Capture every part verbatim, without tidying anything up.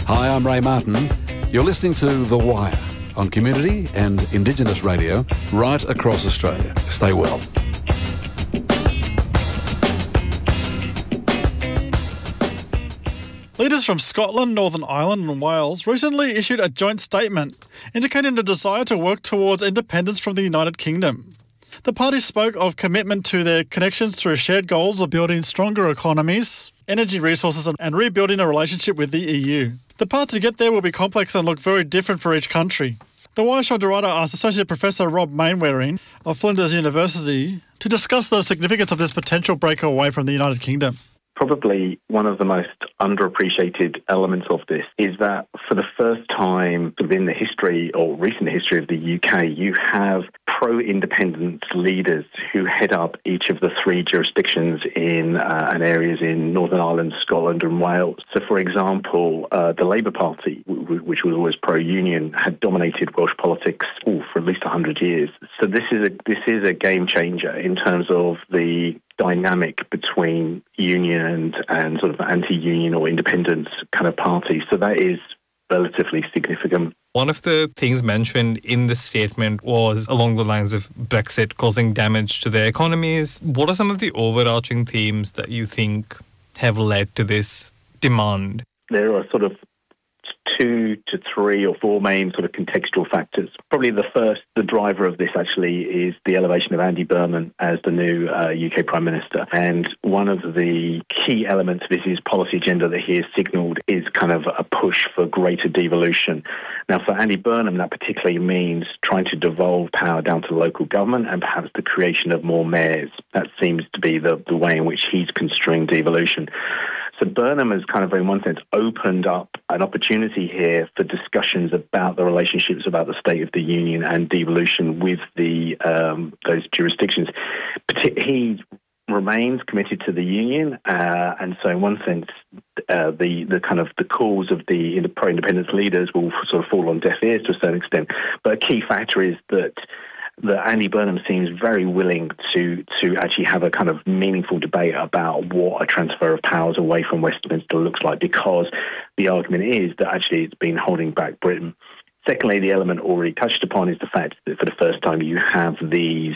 Hi, I'm Ray Martin. You're listening to The Wire on Community and Indigenous Radio right across Australia. Stay well. Leaders from Scotland, Northern Ireland and Wales recently issued a joint statement indicating a desire to work towards independence from the United Kingdom. The parties spoke of commitment to their connections through shared goals of building stronger economies, energy resources and rebuilding a relationship with the E U. The path to get there will be complex and look very different for each country. The Wire Show Dorado asked Associate Professor Rob Mainwaring of Flinders University to discuss the significance of this potential breakaway from the United Kingdom. Probably one of the most underappreciated elements of this is that for the first time within the history or recent history of the U K, you have pro-independence leaders who head up each of the three jurisdictions in uh, and areas in Northern Ireland, Scotland and Wales. So, for example, uh, the Labour Party, w- which was always pro-union, had dominated Welsh politics ooh, for at least one hundred years. So this is a this is a game changer in terms of the dynamic between union and, and sort of anti-union or independence kind of parties. So that is relatively significant. One of the things mentioned in the statement was along the lines of Brexit causing damage to their economies. What are some of the overarching themes that you think have led to this demand? There are sort of two to three or four main sort of contextual factors. Probably the first, the driver of this actually is the elevation of Andy Burnham as the new uh, U K Prime Minister. And one of the key elements of his policy agenda that he has signalled is kind of a push for greater devolution. Now, for Andy Burnham, that particularly means trying to devolve power down to local government and perhaps the creation of more mayors. That seems to be the, the way in which he's construing devolution. So Burnham has kind of, in one sense, opened up an opportunity here for discussions about the relationships about the State of the Union and devolution with the um, those jurisdictions. He remains committed to the Union, uh, and so in one sense, uh, the the kind of the calls of the pro-independence leaders will sort of fall on deaf ears to a certain extent. But a key factor is that that Andy Burnham seems very willing to to actually have a kind of meaningful debate about what a transfer of powers away from Westminster looks like, because the argument is that actually it's been holding back Britain. Secondly, the element already touched upon is the fact that for the first time you have these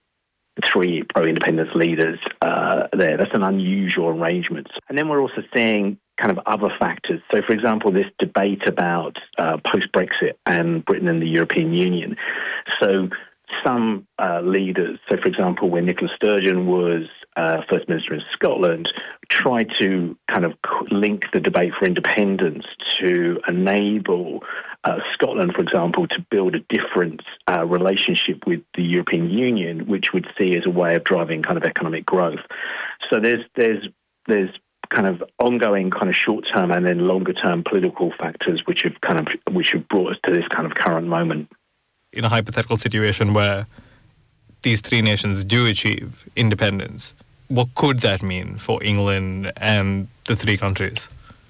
three pro-independence leaders uh, there. That's an unusual arrangement. And then we're also seeing kind of other factors. So, for example, this debate about uh, post-Brexit and Britain and the European Union. So some uh, leaders, so for example, when Nicola Sturgeon was uh, First Minister in Scotland, tried to kind of link the debate for independence to enable uh, Scotland, for example, to build a different uh, relationship with the European Union, which would see as a way of driving kind of economic growth. So there's there's there's kind of ongoing kind of short-term and then longer-term political factors which have kind of which have brought us to this kind of current moment. In a hypothetical situation where these three nations do achieve independence, what could that mean for England and the three countries?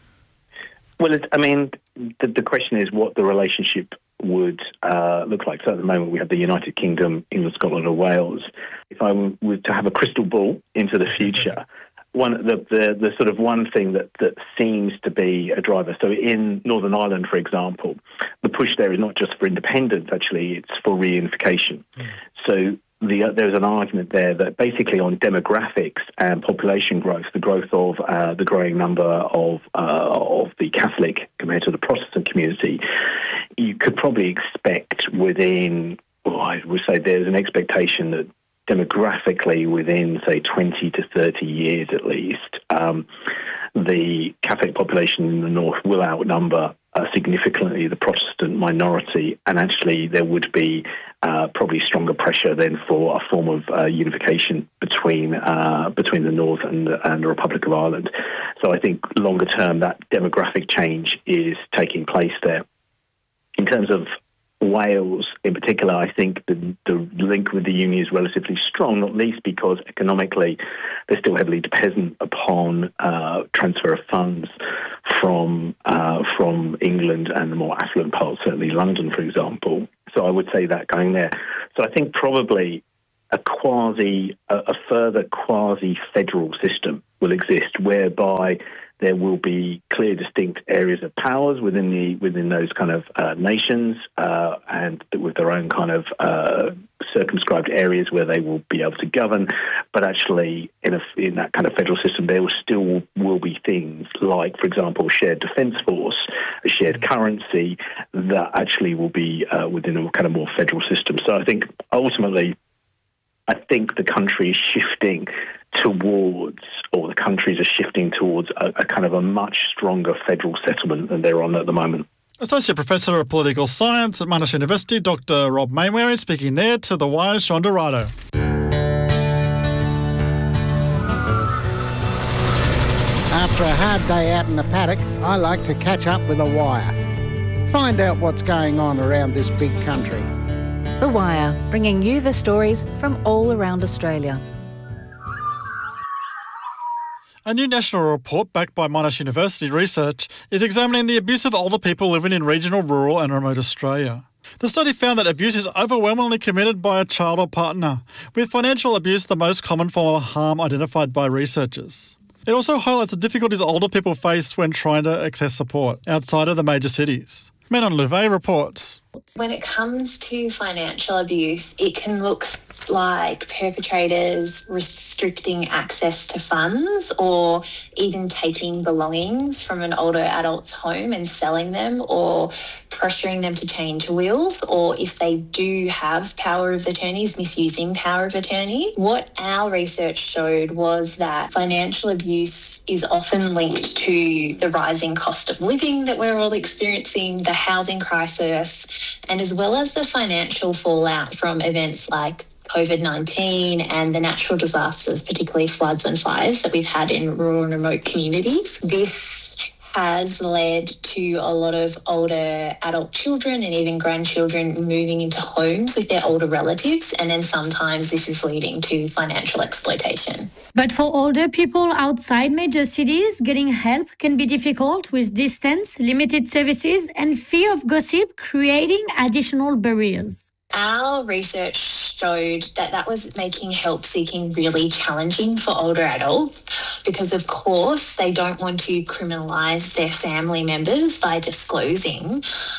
Well, it, I mean, the, the question is what the relationship would uh, look like. So at the moment we have the United Kingdom, England, Scotland and Wales. If I were to have a crystal ball into the future, One the, the the sort of one thing that, that seems to be a driver. So in Northern Ireland, for example, the push there is not just for independence. Actually, it's for reunification. Mm. So the, there's an argument there that basically on demographics and population growth, the growth of uh, the growing number of uh, of the Catholic compared to the Protestant community, you could probably expect within, well, I would say there's an expectation that demographically within, say, twenty to thirty years at least, um, the Catholic population in the north will outnumber uh, significantly the Protestant minority, and actually there would be uh, probably stronger pressure then for a form of uh, unification between uh, between the north and, and the Republic of Ireland. So I think longer term that demographic change is taking place there. In terms of Wales in particular, I think the, the link with the Union is relatively strong, not least because economically they're still heavily dependent upon uh, transfer of funds from uh, from England and the more affluent parts, certainly London, for example. So I would say that going there. So I think probably a quasi, a, a further quasi-federal system will exist whereby there will be clear, distinct areas of powers within the within those kind of uh, nations, uh, and with their own kind of uh, circumscribed areas where they will be able to govern. But actually, in a, in that kind of federal system, there will still will, will be things like, for example, shared defence force, a shared currency that actually will be uh, within a kind of more federal system. So I think ultimately, I think the country is shifting towards, or the countries are shifting towards a, a kind of a much stronger federal settlement than they're on at the moment. Associate Professor of Political Science at Monash University, Doctor Rob Mainwaring, speaking there to The Wire's Sean Dorado. After a hard day out in the paddock, I like to catch up with The Wire. Find out what's going on around this big country. The Wire, bringing you the stories from all around Australia. A new national report backed by Monash University Research is examining the abuse of older people living in regional, rural and remote Australia. The study found that abuse is overwhelmingly committed by a child or partner, with financial abuse the most common form of harm identified by researchers. It also highlights the difficulties older people face when trying to access support outside of the major cities. Manon Louvet reports. When it comes to financial abuse, it can look like perpetrators restricting access to funds or even taking belongings from an older adult's home and selling them, or pressuring them to change wills, or if they do have power of attorneys, misusing power of attorney. What our research showed was that financial abuse is often linked to the rising cost of living that we're all experiencing, the housing crisis, and as well as the financial fallout from events like COVID nineteen and the natural disasters, particularly floods and fires that we've had in rural and remote communities. This has led to a lot of older adult children and even grandchildren moving into homes with their older relatives, and then sometimes this is leading to financial exploitation. But for older people outside major cities, getting help can be difficult, with distance, limited services and fear of gossip creating additional barriers. Our research showed that that was making help seeking really challenging for older adults because, of course, they don't want to criminalise their family members by disclosing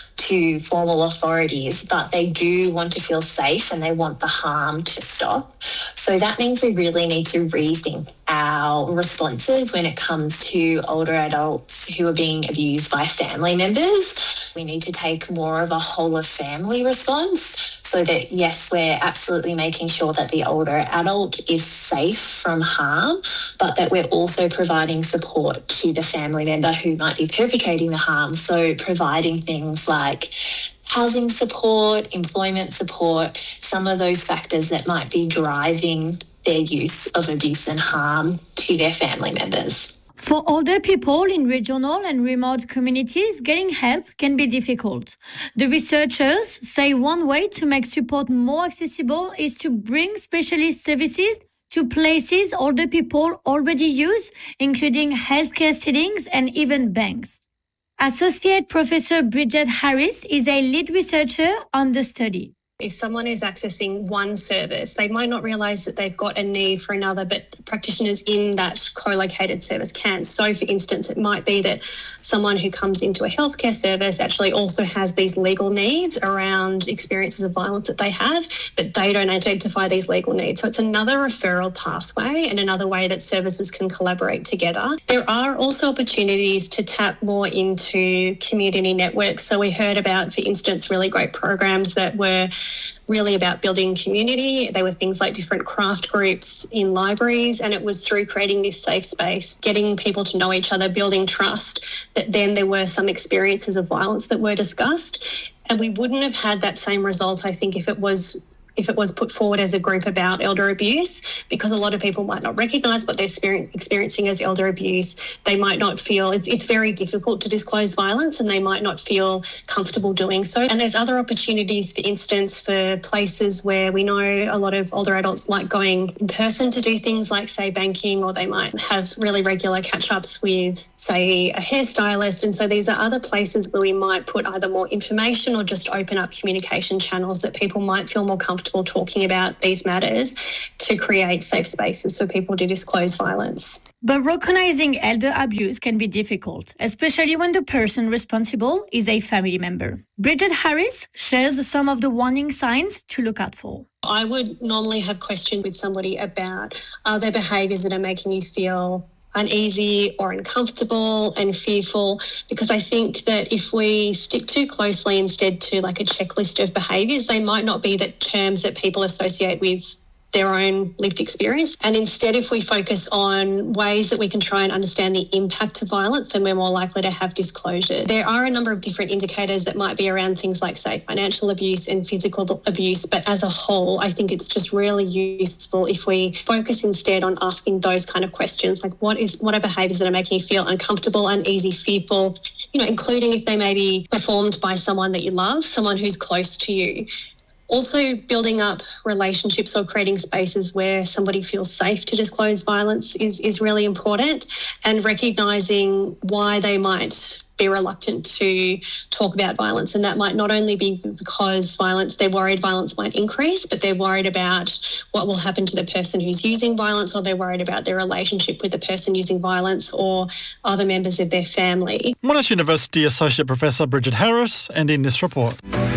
to formal authorities, but they do want to feel safe and they want the harm to stop. So that means we really need to rethink our responses when it comes to older adults who are being abused by family members. We need to take more of a whole of family response so that, yes, we're absolutely making sure that the older adult is safe from harm, but that we're also providing support to the family member who might be perpetrating the harm. So providing things like housing support, employment support, some of those factors that might be driving their use of abuse and harm to their family members. For older people in regional and remote communities, getting help can be difficult. The researchers say one way to make support more accessible is to bring specialist services to places older people already use, including healthcare settings and even banks. Associate Professor Bridget Harris is a lead researcher on the study. If someone is accessing one service, they might not realise that they've got a need for another, but practitioners in that co-located service can. So, for instance, it might be that someone who comes into a healthcare service actually also has these legal needs around experiences of violence that they have, but they don't identify these legal needs. So it's another referral pathway and another way that services can collaborate together. There are also opportunities to tap more into community networks. So we heard about, for instance, really great programs that were really about building community. They were things like different craft groups in libraries, and it was through creating this safe space, getting people to know each other, building trust, that then there were some experiences of violence that were discussed. And we wouldn't have had that same result, I think, if it was if it was put forward as a group about elder abuse, because a lot of people might not recognise what they're experiencing as elder abuse. They might not feel, it's, it's very difficult to disclose violence, and they might not feel comfortable doing so. And there's other opportunities, for instance, for places where we know a lot of older adults like going in person to do things like, say, banking, or they might have really regular catch-ups with, say, a hairstylist. And so these are other places where we might put either more information or just open up communication channels that people might feel more comfortable comfortable talking about these matters to create safe spaces for people to disclose violence. But recognizing elder abuse can be difficult, especially when the person responsible is a family member. Bridget Harris shares some of the warning signs to look out for. I would normally have questions with somebody about, are there behaviours that are making you feel uneasy or uncomfortable and fearful, because I think that if we stick too closely instead to like a checklist of behaviours, they might not be the terms that people associate with their own lived experience. And instead, if we focus on ways that we can try and understand the impact of violence, then we're more likely to have disclosure. There are a number of different indicators that might be around things like, say, financial abuse and physical abuse, but as a whole, I think it's just really useful if we focus instead on asking those kind of questions, like what is what are behaviours that are making you feel uncomfortable, uneasy, fearful, you know, including if they may be performed by someone that you love, someone who's close to you. Also, building up relationships or creating spaces where somebody feels safe to disclose violence is, is really important, and recognising why they might be reluctant to talk about violence. And that might not only be because violence, they're worried violence might increase, but they're worried about what will happen to the person who's using violence, or they're worried about their relationship with the person using violence or other members of their family. Monash University Associate Professor Bridget Harris, and in this report.